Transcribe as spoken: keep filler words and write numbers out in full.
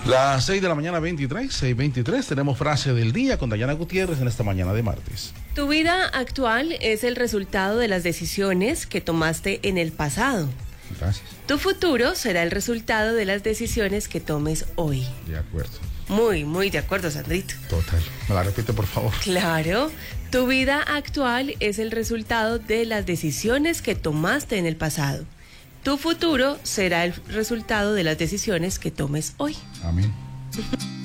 Las seis de la mañana, veintitrés, seis veintitrés, tenemos frase del día con Dayana Gutiérrez en esta mañana de martes. Tu vida actual es el resultado de las decisiones que tomaste en el pasado. Gracias. Tu futuro será el resultado de las decisiones que tomes hoy. De acuerdo. Muy, muy de acuerdo, Sandrito. Total. ¿Me la repite, por favor? Claro. Tu vida actual es el resultado de las decisiones que tomaste en el pasado. Tu futuro será el resultado de las decisiones que tomes hoy. Amén.